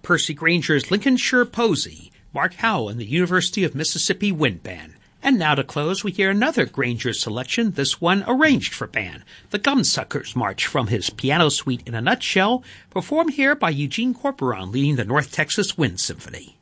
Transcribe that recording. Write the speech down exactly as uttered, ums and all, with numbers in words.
Percy Granger's Lincolnshire Posy, Mark Howell and the University of Mississippi Wind Band. And now to close, we hear another Granger selection, this one arranged for band, the Gumsuckers March from his piano suite in a nutshell, performed here by Eugene Corporon leading the North Texas Wind Symphony.